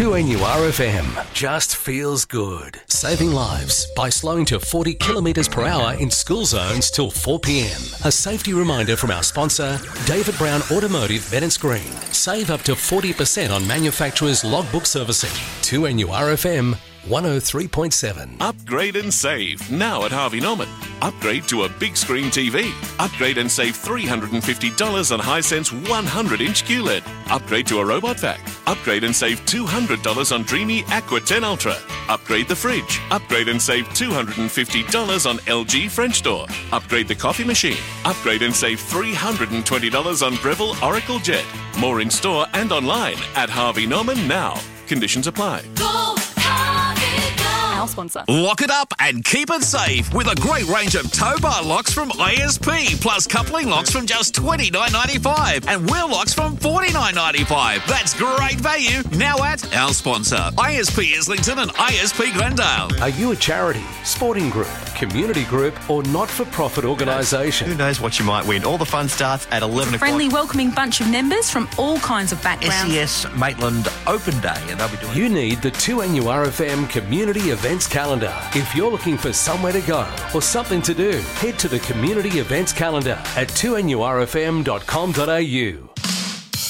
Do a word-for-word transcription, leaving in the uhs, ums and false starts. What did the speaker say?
two N U R F M just feels good. Saving lives by slowing to forty kilometres per hour in school zones till four p.m. A safety reminder from our sponsor, David Brown Automotive Bennetts Green. Save up to forty percent on manufacturers' logbook servicing. two N U R F M one oh three point seven. Upgrade and save now at Harvey Norman. Upgrade to a big screen T V. Upgrade and save three hundred fifty dollars on Hisense one hundred inch Q L E D. Upgrade to a robot vac. Upgrade and save two hundred dollars on Dreamy Aqua ten Ultra. Upgrade the fridge. Upgrade and save two hundred fifty dollars on L G French door. Upgrade the coffee machine. Upgrade and save three hundred twenty dollars on Breville Oracle Jet. More in store and online at Harvey Norman now. Conditions apply. Go! Sponsor. Lock it up and keep it safe with a great range of tow bar locks from I S P, plus coupling locks from just twenty-nine ninety-five and wheel locks from forty-nine ninety-five. That's great value now at our sponsor, I S P Islington and I S P Glendale. Are you a charity, sporting group, community group or not-for-profit organisation? Who knows what you might win? All the fun starts at eleven o'clock. Friendly, welcoming bunch of members from all kinds of backgrounds. S E S Maitland Open Day, and they'll be doing. You need the two N U R F M Community Events Calendar. If you're looking for somewhere to go or something to do, head to the Community Events Calendar at two N U R F M dot com dot a u.